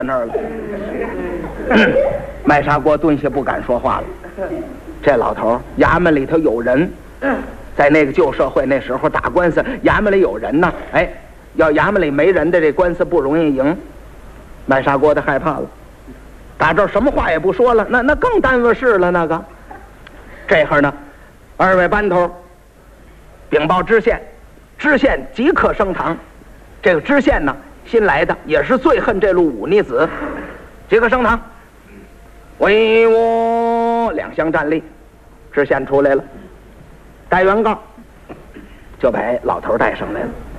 那儿了。麦沙国蹲下不敢说话了。这老头衙门里头有人，在那个旧社会那时候打官司，衙门里有人呢，哎，要衙门里没人的这官司不容易赢。麦沙国的害怕了，打这儿什么话也不说了，那更耽误事了。那个，这会儿呢，二位班头禀报知县，知县即刻升堂。这个知县呢，新来的，也是最恨这路忤逆子，即刻升堂。为我两相站立。知县出来了，带原告，就把老头带上来了。